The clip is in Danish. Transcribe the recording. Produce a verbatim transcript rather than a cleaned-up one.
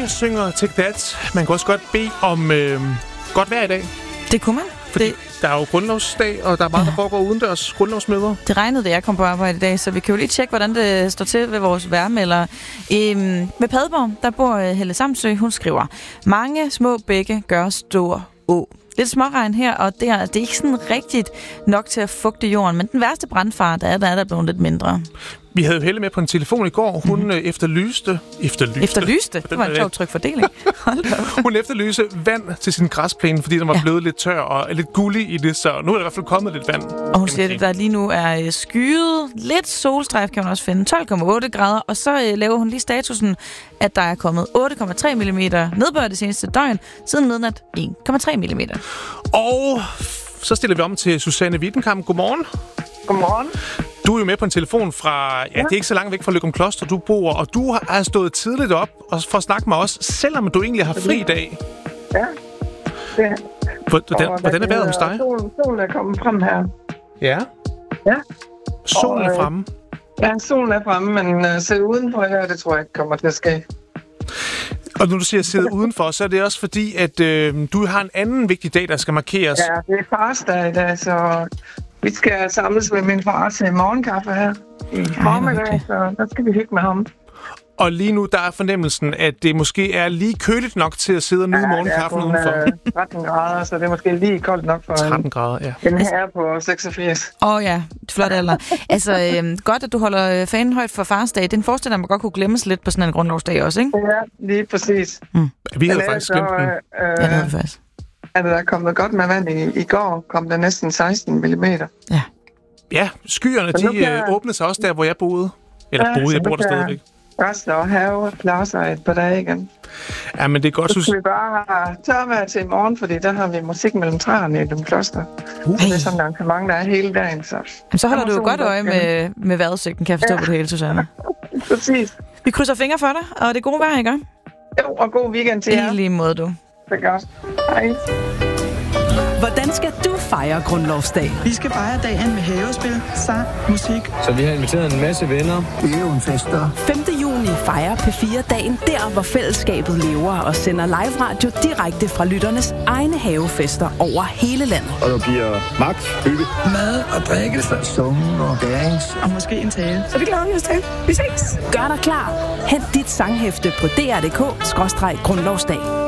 synger Take That. Man kan også godt bede om øh, godt vejr i dag. Det kunne man. Fordi det... der er jo grundlovsdag, og der er meget, der foregår udendørs grundlovsmøder. Det regnede, da jeg kom på arbejde i dag, så vi kan jo lige tjekke, hvordan det står til ved vores vejrmelder. Øhm, ved Padborg, der bor Helle Samsø. Hun skriver, mange små bække gør stor å. Lidt småregn her, og det er, det er ikke sådan rigtigt nok til at fugte jorden, men den værste brandfare, der er, der er der blevet lidt mindre. Vi havde jo Helle med på en telefon i går. Hun mm. efterlyste... Efterlyste? Efterlyste? Det var en sjov trykfordeling. Hun efterlyste vand til sin græsplæne, fordi den var ja. blevet lidt tør og lidt gullig i det, så nu er der i hvert fald kommet lidt vand. Og hun siger, at der lige nu er skyet. Lidt solstrejf kan man også finde. tolv komma otte grader, og så øh, laver hun lige statusen, at der er kommet otte komma tre millimeter nedbør det seneste døgn, siden midnat en komma tre millimeter. Og så stiller vi om til Susanne Wittenkamp. Godmorgen. Godmorgen. Du er jo med på en telefon fra, ja, ja. det er ikke så langt væk fra Løgumkloster, du bor, og du har stået tidligt op og for at snakke med os, selvom du egentlig har fri i dag. Ja, det er. Hvordan, hvordan er vejret hos dig? Solen, solen er kommet frem her. Ja? Ja. Solen er fremme? Ja, solen er fremme, men uh, sidde udenfor her, det tror jeg ikke kommer til at ske. Og når du siger sidde udenfor, så er det også fordi, at øh, du har en anden vigtig dag, der skal markeres. Ja, det er farsdag i dag, så vi skal samles med min far til morgenkaffe her i formiddag, okay. Så der skal vi hygge med ham. Og lige nu, der er fornemmelsen, at det måske er lige køligt nok til at sidde og nyde ja, morgenkaffen udenfor. Ja, det er tretten grader, så det er måske lige koldt nok for tretten grader, ja. Den her på seksogfirs. Åh oh, ja, flot alder. Altså, øhm, godt, at du holder fanen højt for farsdag. Den forestiller mig godt kunne glemmes lidt på sådan en grundlovsdag også, ikke? Ja, lige præcis. Mm. Vi havde faktisk glemt den. Øh, ja, det havde vi faktisk. Er der kommet godt med vand i, i går, kom der næsten seksten millimeter. Ja. Ja, skyerne, de kan... åbnede sig også der, hvor jeg boede. Eller ja, boede, jeg bor der stadigvæk. Græsler og have klarer sig et par dage igen. Ja, men det er godt, så skal vi bare have tørvejr til i morgen, fordi der har vi musik mellem træerne i Løgumkloster. Uh. Så det er sådan en arrangement, der er hele dagen. Så, Jamen, så holder du jo godt øje med, med vejrudsigten, kan jeg forstå ja. på det hele, Susanne. Præcis. Vi krydser fingre for dig, og det er gode vejr, ikke? Jo, og god weekend til jer. I lige måde, du. Det er godt. Hej. Hvordan skal du fejre grundlovsdag? Vi skal fejre dagen med havespil, sang, musik. Så vi har inviteret en masse venner. Det er jo en fester. femte juni fejrer P fire dagen der, hvor fællesskabet lever og sender live radio direkte fra lytternes egne havefester over hele landet. Og der bliver magt, hygge, mad og drikke, summen og dance. Og måske en tale. Så det glæder vi os til. Vi ses. Gør dig klar. Hent dit sanghæfte på d r punktum d k skråstreg grundlovsdag.